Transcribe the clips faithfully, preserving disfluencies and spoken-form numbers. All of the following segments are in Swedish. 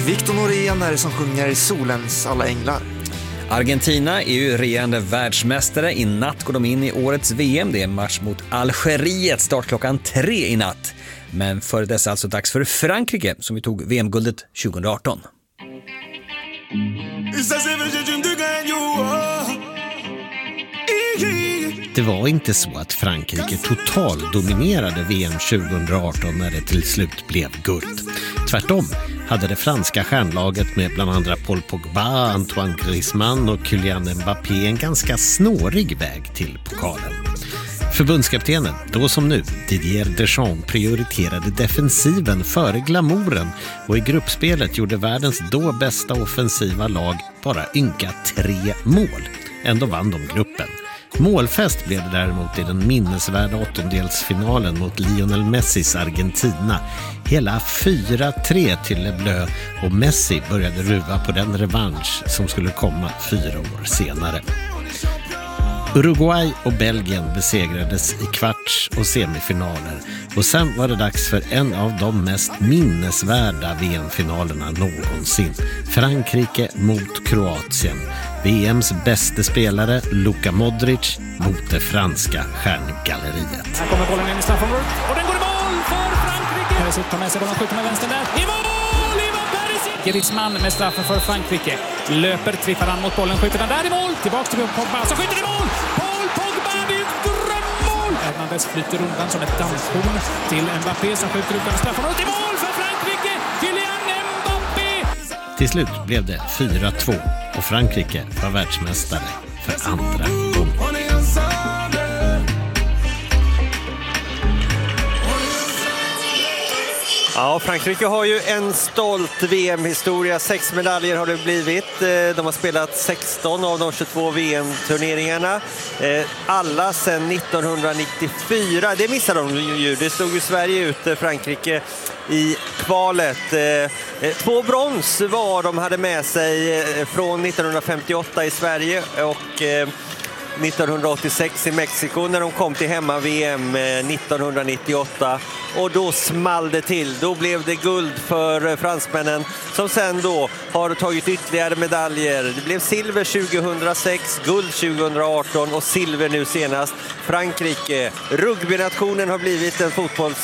Victor Norén är det som sjunger Solens alla änglar. Argentina är ju regerande världsmästare. I natt går de in i årets V M. Det är en match mot Algeriet, start klockan tre i natt. Men före dess alltså dags för Frankrike som vi tog V M-guldet tjugo arton. Det var inte så att Frankrike totalt dominerade V M tjugo arton när det till slut blev guld. Tvärtom hade det franska stjärnlaget med bland andra Paul Pogba, Antoine Griezmann och Kylian Mbappé en ganska snårig väg till pokalen. Förbundskaptenen, då som nu, Didier Deschamps, prioriterade defensiven före glamouren och i gruppspelet gjorde världens då bästa offensiva lag bara ynka tre mål. Ändå vann de gruppen. Målfest blev det däremot i den minnesvärda åttondelsfinalen mot Lionel Messis Argentina. Hela fyra tre till Le Bleu och Messi började ruva på den revansch som skulle komma fyra år senare. Uruguay och Belgien besegrades i kvarts- och semifinaler och sen var det dags för en av de mest minnesvärda V M-finalerna någonsin. Frankrike mot Kroatien. V M:s bästa spelare Luka Modric mot det franska stjärngalleriet. Här kommer bollen in i straffområdet och den går i mål för Frankrike. Perisic tar med sig bollen, skjuter med vänster där. I mål! Ivan Perisic! Griezmann med straffen för Frankrike. Löper, trippar han mot bollen, skjuter den där i mål. Tillbaks till Pogba, så skjuter i mål! Paul Pogba, det är ju ett drömmål! Hernandez flyter undan som ett dammkorn till Mbappé som skjuter utan straffområdet. I mål för Frankrike! Kylian Mbappé! Till slut blev det fyra två och Frankrike var världsmästare för andra gången. Ja, Frankrike har ju en stolt V M-historia. Sex medaljer har det blivit. De har spelat sexton av de tjugotvå V M-turneringarna. Alla sedan nittonhundranittiofyra. Det missade de ju. Det stod ju Sverige ut, Frankrike, i kvalet. Två brons var de hade med sig från nittonhundrafemtioåtta i Sverige och nittonhundraåttiosex i Mexiko när de kom till hemma-V M nittonhundranittioåtta. Och då small det till. Då blev det guld för fransmännen som sen då har tagit ytterligare medaljer. Det blev silver tjugohundrasex, guld tjugohundraarton och silver nu senast. Frankrike, rugbynationen, har blivit en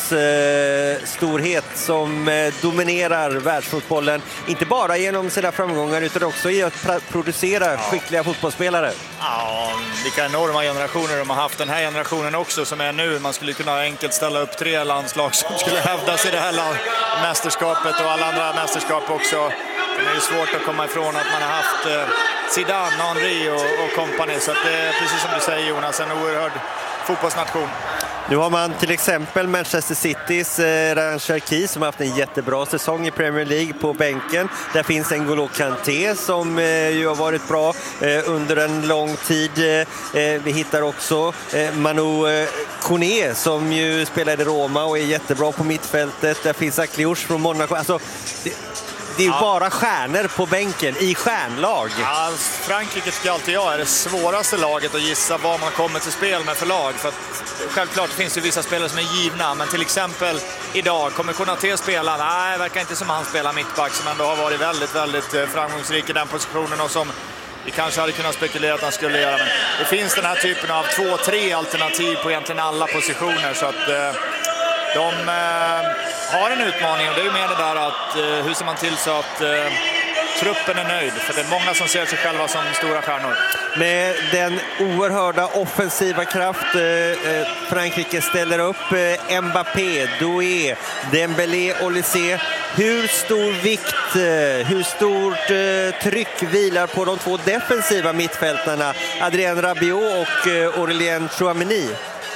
fotbollsstorhet eh, som eh, dominerar världsfotbollen. Inte bara genom sina framgångar utan också i att producera ja. skickliga fotbollsspelare. Ja, vilka enorma generationer de har haft. Den här generationen också som är nu. Man skulle kunna enkelt ställa upp tre landslag som skulle hävdas i det här mästerskapet och alla andra mästerskap också. Det är ju svårt att komma ifrån att man har haft eh, Zidane, Henry och, och company. Så att det är precis som du säger, Jonas, en oerhörd fotbollsnation. Nu har man till exempel Manchester Citys eh, Ryan Cherki som har haft en jättebra säsong i Premier League på bänken. Där finns N'Golo Kanté som eh, ju har varit bra eh, under en lång tid. Eh, vi hittar också eh, Manu eh, Koné som ju spelar i Roma och är jättebra på mittfältet. Där finns Akliouche från Monaco. Alltså, det, det är ju ja. bara stjärnor på bänken i stjärnlag. Ja, Frankrike tycker alltid jag är det svåraste laget att gissa vad man kommer till spel med för lag. För att självklart finns det vissa spelare som är givna, men till exempel idag kommer Konaté spela. Nej, det verkar inte som han spelar mittback som ändå har varit väldigt, väldigt framgångsrik i den positionen och som vi kanske hade kunnat spekulera att han skulle göra. Men det finns den här typen av två, tre alternativ på egentligen alla positioner, så att eh, de eh, har en utmaning och det är ju mer det där att eh, hur ser man till så att eh, truppen är nöjd, för det är många som ser sig själva som stora stjärnor. Med den oerhörda offensiva kraft eh, Frankrike ställer upp, eh, Mbappé, Doué, Dembélé, Olysée. Hur stor vikt, eh, hur stort eh, tryck vilar på de två defensiva mittfältarna, Adrien Rabiot och eh, Aurélien Tchouameni?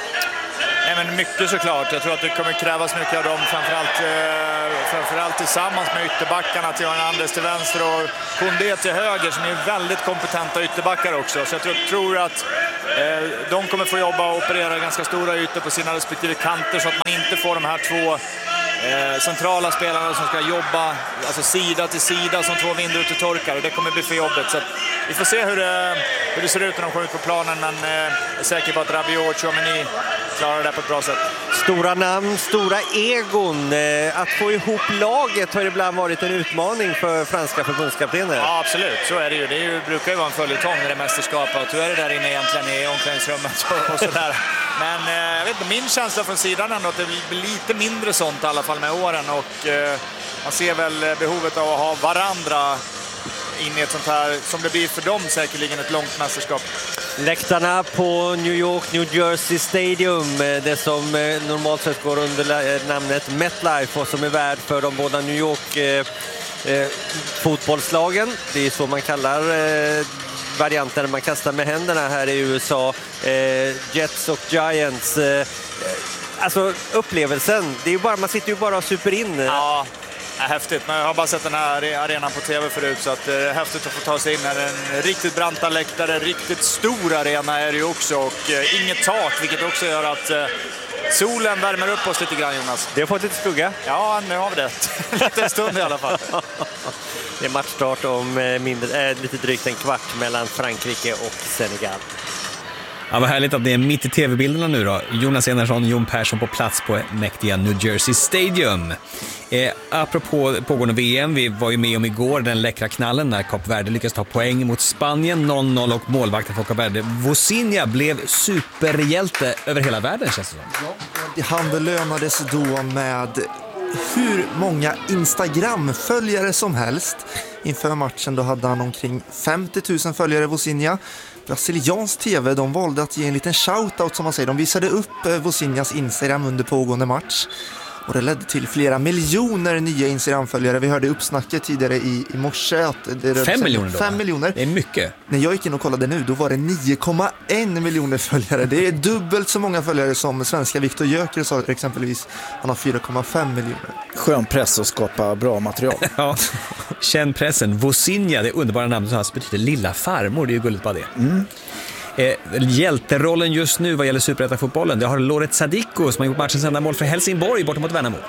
Nej, men mycket såklart. Jag tror att det kommer krävas mycket av dem, framförallt, eh, framförallt tillsammans med ytterbackarna till Hernandez till vänster och Koundé till höger, som är väldigt kompetenta ytterbackar också. Så jag tror, tror att eh, de kommer få jobba och operera ganska stora ytor på sina respektive kanter så att man inte får de här två eh, centrala spelarna som ska jobba alltså sida till sida som två vindar ut och torkar, och det kommer bli för jobbet. Så att vi får se hur det, hur det ser ut när de kommer ut på planen, men eh, jag är säker på att Rabiot och Tchouameni klarar det på ett bra sätt. Stora namn, stora egon. Att få ihop laget har ibland varit en utmaning för franska förbundskaptener. Ja, absolut. Så är det ju. Det är ju, brukar ju vara en följetong när det är mästerskap. Och hur är det där inne egentligen i omklädningsrummet och, och sådär. Men eh, jag vet inte, min känsla från sidan ändå att det blir lite mindre sånt i alla fall med åren. Och eh, man ser väl behovet av att ha varandra in i ett sånt här, som det blir för dem säkerligen ett långt mästerskap. Läktarna på New York, New Jersey Stadium, det som normalt sett går under namnet MetLife och som är värd för de båda New York eh, eh, fotbollslagen. Det är så man kallar eh, varianten man kastar med händerna här i U S A. Eh, Jets och Giants. Eh, alltså upplevelsen, det är ju bara, man sitter ju bara och super in. Ja. Ja, häftigt, men jag har bara sett den här arenan på tv förut, så att det är häftigt att få ta sig in här. En riktigt branta läktare, riktigt stor arena är det ju också, och eh, inget tak, vilket också gör att eh, solen värmer upp oss lite grann, Jonas. Det har fått lite skugga. Ja, nu har vi det. Lite stund i alla fall. Det är matchstart om mindre, äh, lite drygt en kvart mellan Frankrike och Senegal. Ja, vad härligt att det är mitt i tv-bilderna nu då. Jonas Enarsson, Jon Persson på plats på mäktiga New Jersey Stadium. Eh, apropå pågående V M, vi var ju med om igår den läckra knallen när Kap Verde lyckades ta poäng mot Spanien, noll noll, och målvakten för Kap Verde, Vozinha, blev superhjälte över hela världen, känns det som. Ja, han belönades då med hur många Instagram-följare som helst. Inför matchen då hade han omkring femtio tusen följare, Vozinha. Brasilians tv, de valde att ge en liten shoutout, som man säger. De visade upp Vozinhas Instagram under pågående match. Och det ledde till flera miljoner nya Instagram-följare. Vi hörde uppsnacket tidigare i, i morse. Att det Fem miljoner då? Fem miljoner. Det är mycket. När jag gick in och kollade nu, då var det nio komma en miljoner följare. Det är dubbelt så många följare som svenska Viktor Jöker sa exempelvis. Han har fyra komma fem miljoner. Skön press att skapa bra material. Ja, känn pressen. Vozinha, det underbara namnet som alltså betyder lilla farmor. Det är ju gulligt bara det. Mm. Eh, hjälterollen just nu vad gäller superettan-fotbollen, det har Loret Sadiko som har gjort matchens enda mål för Helsingborg borta mot Värnamo.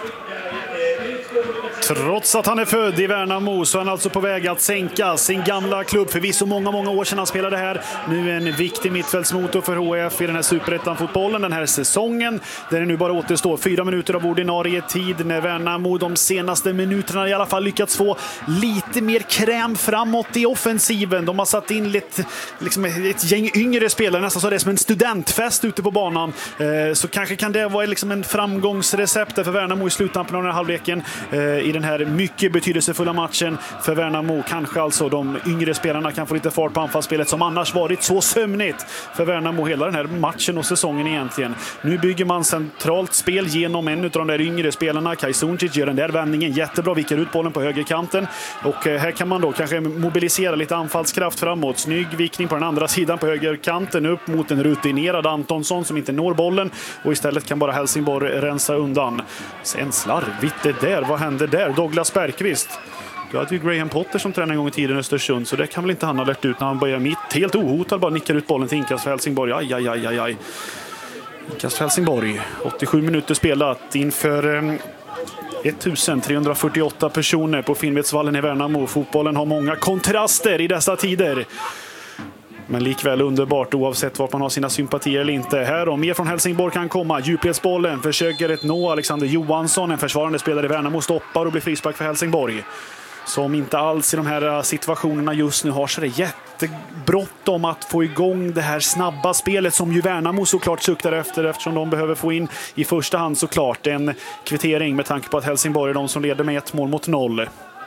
Trots att han är född i Värnamo så är han alltså på väg att sänka sin gamla klubb. Förvisso många, många år sedan han spelade här. Nu en viktig mittfältsmotor för H F i den här superettan-fotbollen den här säsongen. Där det nu bara återstår fyra minuter av ordinarie tid när Värnamo de senaste minuterna i alla fall lyckats få lite mer kräm framåt i offensiven. De har satt in lite, liksom ett gäng yngre spelare, nästan så det är som en studentfest ute på banan. Eh, så kanske kan det vara liksom en framgångsrecept för Värnamo i sluttampen av den här halvleken. Eh, I den här mycket betydelsefulla matchen för Värnamo. Kanske alltså de yngre spelarna kan få lite fart på anfallsspelet som annars varit så sömnigt för Värnamo hela den här matchen och säsongen egentligen. Nu bygger man centralt spel genom en av de där yngre spelarna. Kaj Sunčić gör den där vändningen jättebra, viker ut bollen på högerkanten, och här kan man då kanske mobilisera lite anfallskraft framåt. Snygg vikning på den andra sidan på högerkanten upp mot en rutinerad Antonsson som inte når bollen, och istället kan bara Helsingborg rensa undan. Sen slarvigt det där, vad händer där? Douglas Bergqvist. Du hade ju Graham Potter som tränade en gång i tiden i Östersund, så det kan väl inte han ha lärt ut när han börjar mitt. Helt ohotad bara nickar ut bollen till inkast för Helsingborg. Aj, aj, aj, aj, aj. Inkast för Helsingborg. åttiosju minuter spelat inför eh, ettusentrehundrafyrtioåtta personer på Finnvedsvallen i Värnamo. Fotbollen har många kontraster i dessa tider. Men likväl underbart oavsett vart man har sina sympatier eller inte. Här och mer från Helsingborg kan komma. Djupledsbollen försöker ett nå. Alexander Johansson, en försvarande spelare i Värnamo, stoppar och blir frispark för Helsingborg. Som inte alls i de här situationerna just nu har så det jättebråttom att få igång det här snabba spelet som ju Värnamo såklart suktar efter, eftersom de behöver få in i första hand såklart en kvittering med tanke på att Helsingborg är de som leder med ett mål mot noll.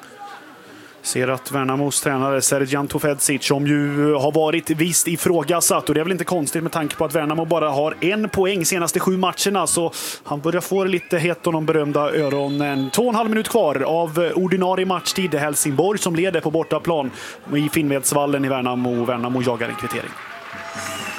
Ser att Värnamos tränare Serjan Tofedzic, som ju har varit visst ifrågasatt, och det är väl inte konstigt med tanke på att Värnamo bara har en poäng senaste sju matcherna, så han börjar få lite hett och de berömda öronen. Två och en halv minut kvar av ordinarie matchtid. Helsingborg som leder på bortaplan i Finnvedsvallen i Värnamo. Värnamo jagar en kvittering.